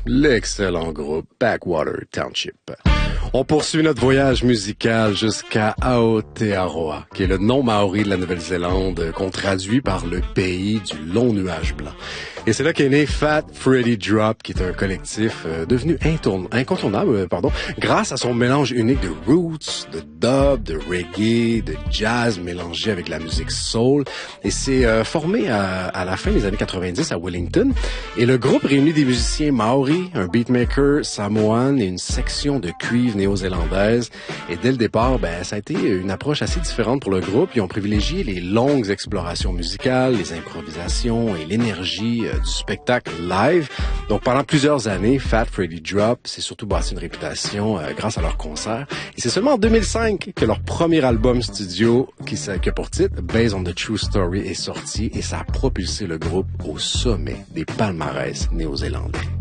l'excellent groupe Backwater Township. On poursuit notre voyage musical jusqu'à Aotearoa, qui est le nom maori de la Nouvelle-Zélande, qu'on traduit par le pays du long nuage blanc. Et c'est là qu'est né Fat Freddy Drop, qui est un collectif devenu incontournable, grâce à son mélange unique de roots, de dub, de reggae, de jazz mélangé avec la musique soul. Et c'est formé à la fin des années 90 à Wellington. Et le groupe réunit des musiciens maoris, un beatmaker samoan et une section de cuivre néo-zélandaise. Et dès le départ, ça a été une approche assez différente pour le groupe. Ils ont privilégié les longues explorations musicales, les improvisations et l'énergie du spectacle live. Donc pendant plusieurs années, Fat Freddy Drop s'est surtout bâti une réputation grâce à leurs concerts. Et c'est seulement en 2005 que leur premier album studio, qui a pour titre Based on the True Story, est sorti et ça a propulsé le groupe au sommet des palmarès néo-zélandais.